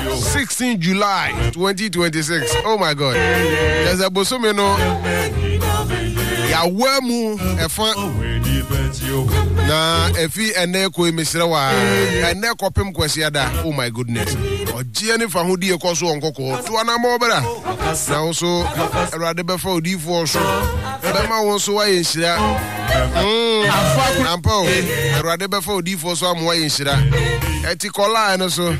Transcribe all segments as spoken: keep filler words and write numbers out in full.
sixteenth July twenty twenty-six. Oh my God. There's a bosomeno. Ya wemu efa na efi ene ko emisrewa ene kopem kwasiada. Oh my goodness. Ogie ne fa hodi ekoso onkoko to anamo bra na wo erade befa odifo so bema wo so wa yenhira mm ampo erade befa odifo so amwa yenhira eti kola no so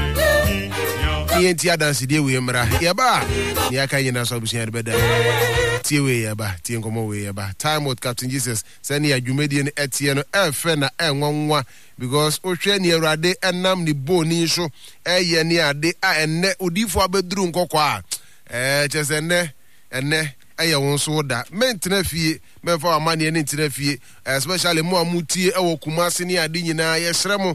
yenti adansi de we mra yeba ni aka yina so busia de beda tie we yeba tie nkomo we yeba time with Captain Jesus sani adwumedie ne etie no efe na enwonwa because ohwe ni erade enam ni boni so eye ni ade a enne odifo abeduru nkokọ a eh chese ne enne eye won so da mentena fie memfa amane ne ntena fie especially mo amutie ewo kumase ni ade nyina ye sremo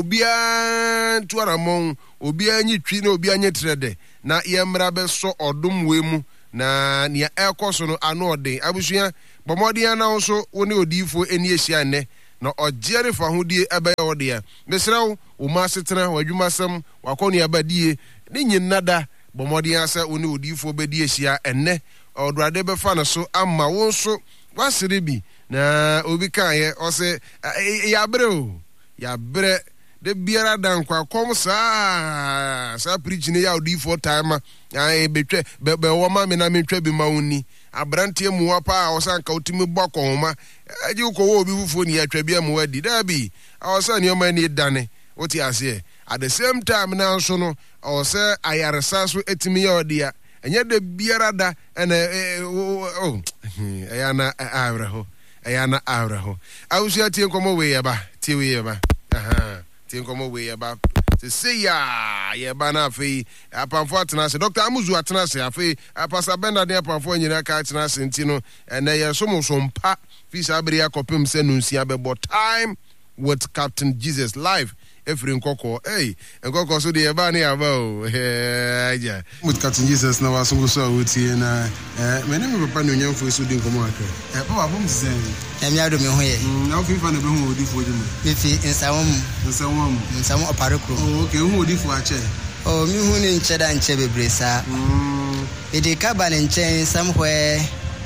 obia tuaramon obia nyitwi na obia nyetrede na yemra be so odom wemu na nia ekoso no anode abusua bomodin na so woni odifo eni ehia ne na ogiere fa hodie ebe yode mesrew o masetena wadwumasem wakoni abadie ni nyinada bomodin asa woni odifo bedi ehia enne odurade be fa na so amma won so wasere bi na obi kan ye o se ya bre o ya bre de biara dan kwa kom sa sa preach ne ya odifo time ai betwe be be wo ma me na metwa bi ma woni abrantie mu apa a osanka otimi boko homa aji ko wo obi fufu ni atwa bi am wadi da bi awsa ni o ma ni dane oti ase at the same time na so no o se ayaresa so etimi ya odia enye de biara da ene oh ayana awraho ayana awraho awusia tie nkomo we ya ba tie we ya ba aha tie nkomo we ya ba se say ya ye ba na afi apamfo atena se Doctor Amuzu atena se afi Pastor Benda de apamfo nyina ka atena se ntino ene ye so mo so mpa fi sabri akopem se nunsia bebo time with Captain Jesus live every nkoko hey nkoko so de ye ba na ya ba o aja with Captain Jesus na waso so awuti na eh me name papa no nyamfo so de nkomo akra eh papa bom zen na mi ado me ho ye na ofi fa na be ho odifo jemu me fi nsawom nsawom nsawom oparekro oh okay hu odifo ache oh mi hu ni nche da nche bebresa mm e de ka ba ni nche somewhere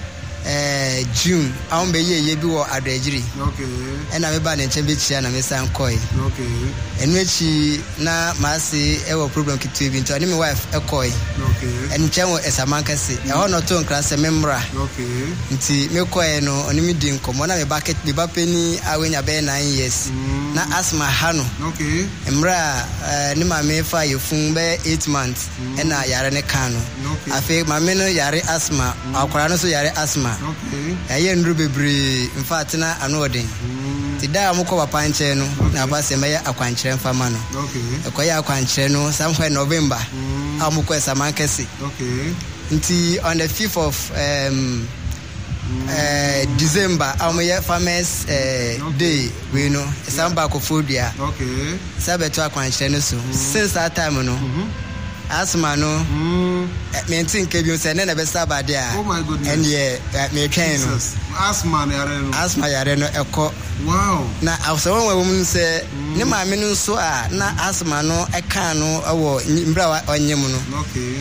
eh June awon be ye ye bi wo adagiri okay e na me ba ni nche be chia na me san koi okay enu echi na ma se e wo problem kitu bi nto ani me wife e koi okay en nche wo esamanka se e ho no to nkra se memra okay nti me koi no oni me di nkomo na me bucket be ba pani awenya be nine years mm. na asthma hano okay emra uh, ni ma me fa yefun be eight months mm. e na yare ne kanu okay afi ma me no yare asthma mm. akwara no so yare asthma okay aye ndru bebre in fact na anodin mm. ti da mo ko papa nche no okay. na ba se me akwankyere mfama no okay e ko ya akwankyere no somewhere November mm. a mo ko esamankese okay nti on the fifth of um Mm. Uh, December I'm here farmers uh, okay. day we know some back of food yeah okay sabe to akwankyere no so mm. since that time no mm-hmm. asthma no mm. uh, me think kebi say na be saba there oh my goodness and yeah uh, me twen no asthma yare no asthma yare no eko wow na awso won we say mm. ne ma me no so a na asthma no eka no awo mbra onyem no okay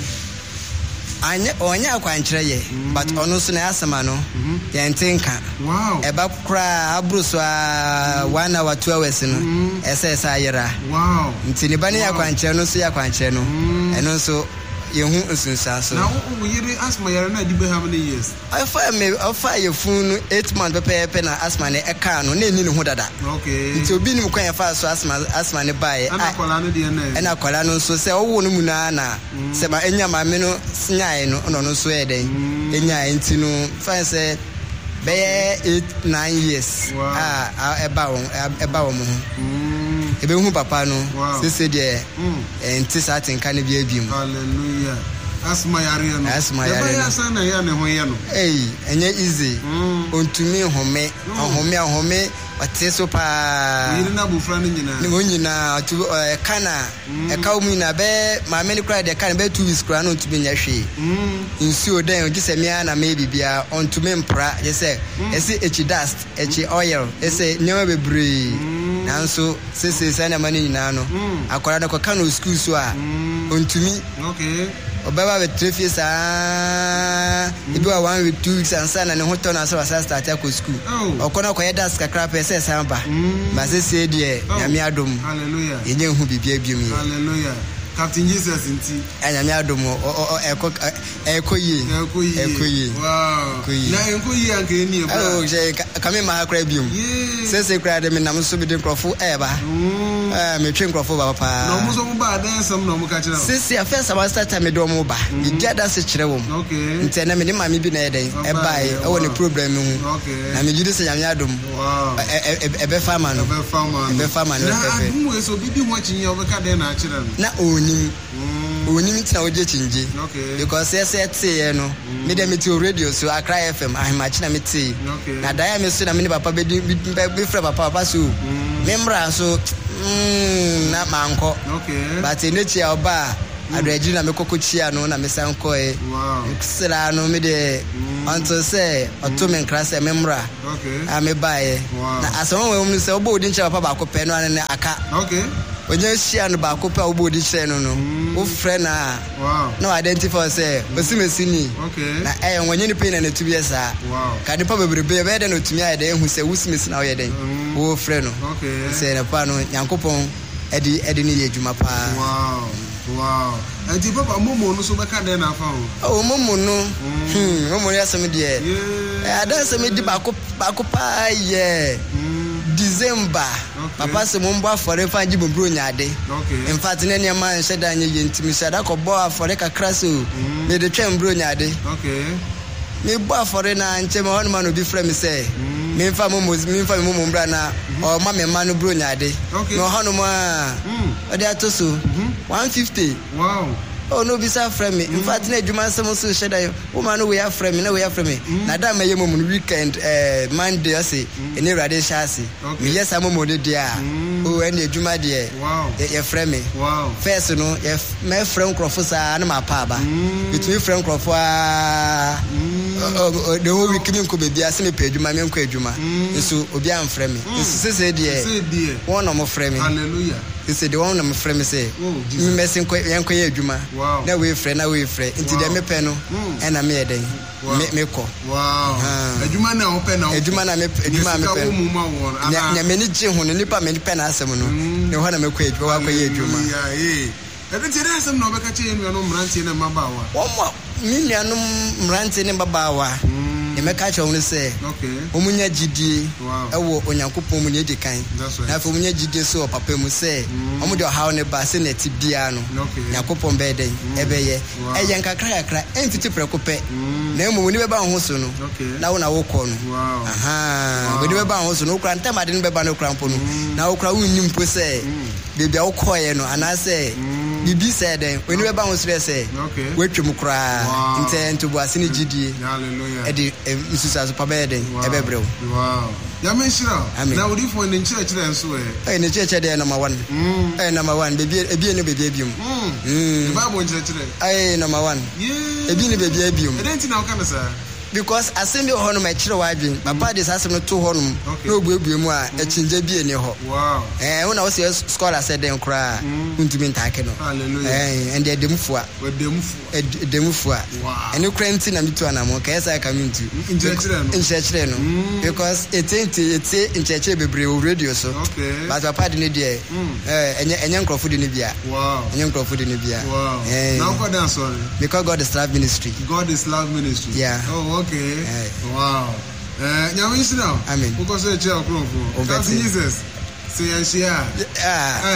anya onya akwankyere ye mm. but ono so na asema no mm -hmm. ye ntenka wow eba kura abruso a one hour two hours no mm. esa esa ayera wow ntini bani wow. Akwankyere no so ya akwankyere no mm. eno so ye hu nsunsa so na wo yiri asthma yare na di be how many years afa me afa ye funu eight months pepe na asthma ne eka no na eni ne hu dada okay nti obi nim kwan fa so asthma asthma ne bae ana kola no de na ana kola no so se wo no mu na na se ba enya ma me no nyae no no no so e den enya enti no fa se be eight nine years ah eba won eba won ho ebe hu papa no se se de enti satin kan bi abim hallelujah asma yare no asma yare no asa na ya ne ho ye no eh enye easy ontumi home home home ate so pa yiri na bufra no nyina ni nyina to kana e ka mu na be ma me ni kra de kana be two weeks kra no ontumi nya hwe nsuo den ogi se mia na me bibia ontumi mpra ye se ese echi dust echi oil ese nyama bebre nanso sese se na mani nyina no akwara no koka no school so a ontumi okay obaba be trefie saa ibi wa one week two weeks ansa na ne hoto na so asa start akọ school okona koye das kakra pese samba ba sese de nyame adom hallelujah yenye hu bibia biom hallelujah Captain Jesus inti anyame adom o eko eko yi eko yi wow na enko yi anka eni e bra oh je kame ma akra biom sese kra de me nam so bi de krofo eba eh me twen krofo ba papa no mo so mo ba dan sam no mo ka kire sese a first about start me do mo ba bi dia da se kire wo okay nti na me ni mami bi na eden e bai e wo ne problem hu okay na me jide se nyame adom wow e be farmer no e be farmer e be farmer no na adum we so bibi mo chinye obeka den na kire na onim onim tina oje chinje because yes say no me dem ti radio so Accra F M ahima china me ti na daya me so na me papa be be frɛ papa papa so memra so mm na manko okay but enechi oba adreji na me kokochia no na me sanko e wow sira no me de until say otomen krasa memra okay a me bae na aso we mu say obo odi nche papa ba ko pe no ane aka okay onye shia no ba ko pe obo odi che no no o frɛ na wow no identify say osimesini okay na eh onye ni pe na netu bi esa wow ka de pa bebrebe be de no tumi aye de hu say usimesi na oye den o frɛ no okay say na pa no yankopon edi edi ni yedwuma pa wow wow enti papa momo no so beka den na fa o oh momo no hmm momo ya some de eh adan some di ba ko ba ko pa ye December papa se mo mbo afore fa ngi bobro nyaade in fact ne ne ma nse da anye yentimi sada ko bo afore kakra so me de twem bro nyaade okay me bo afore na nche me hono ma no bi frɛ me se me fa mo mo me fa mo mo mbra na o ma me ma no bro nyaade no hono ma o de atoso one fifty wow oh no bisa frame me in fact na adwuma nsem so sheda woman no we are frame na we are frame na da ma yemo mun weekend eh Monday ase ene rade shase me yes amomo de dia oh ene adwuma de wow ye frame wow first no ye me frame crofo sa na ma pa ba between frame crofo a the whole week me ko be bia se me pa adwuma me nko adwuma so obi am frame so se se de one no mo frame hallelujah ese de one no mo frame say me mesin ko yen ko ye adwuma na we frɛ na we frɛ nti de me pɛ no ɛna me yɛ den me me kɔ wow adwuma na wo pɛ na adwuma na me adwuma me pɛ nya me ni gye ho no nipa me ni pɛ na asɛm no ne ho na me kɔ adwuma wa kɔ yɛ adwuma eh ɛde ti na asɛm na obɛka kye yɛ no mrantie na mabawa wo mo mi nuanom mrantie ne mabawa e meka cha wonu se okay omunya gidie ewo onyankopon mu ne edi kan na fa omunya gidie so papa mu se omu de hawo ne ba se na ti bia no yakopon be den ebeye eye nkakra yakra enfiti preko pe na emu ni be ba ho so no na wo na wo kɔ no aha we ni be ba ho so no kra ntama de ne be ba no kra mpo no na wo kra wunni mpo se bebia wo kɔ ye no ana se bibi said then when we ba won say we twem kra inte nto bo asini gidie hallelujah e di misusa so pa be den e be brew wow ya menshira na we for in church there so eh in church there number one eh number one bebi e bi ne bebi abium mm the bible in church there eh number one yeah e bi ne bebi abium e didn't know kind sir because asem bi ho no ma kire wa adwen papa de asem no to ho no no obuebue mu a e chinje bi eni ho wow eh una wo se scholar said den kra untumi ntake no hallelujah eh and the demfua we demfua e demfua eni kranti na mitu anamo ka esa ka mintu inchechire no because etenti eti inchechire bebre o radio so but papa de ne de eh enye enye nkrofo de ne bia wow enye nkrofo de ne bia eh now God dance sorry because God is love ministry God is love ministry yeah oh okay hey. Wow eh nyawe isi now amen because e che okrofo that's Jesus say anshia ah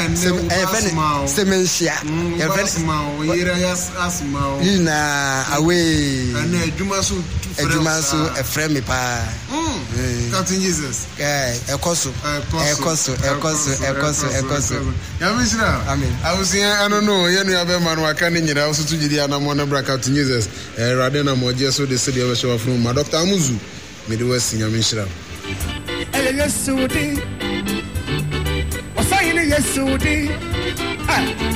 eh semenshia ya friend we ira yas asma na away na adwuma so adwuma so e frɛ me pa mm Captain Jesus eh ekoso ekoso ekoso ekoso ekoso ya mishira amen I was here I don't know you know be man waka ni nyira so to gidi anamo na bra Captain Jesus eh rade na moje so de se de be show from ma Doctor Amuzu me de wasi nya mishira ele yesudi Yesudi ah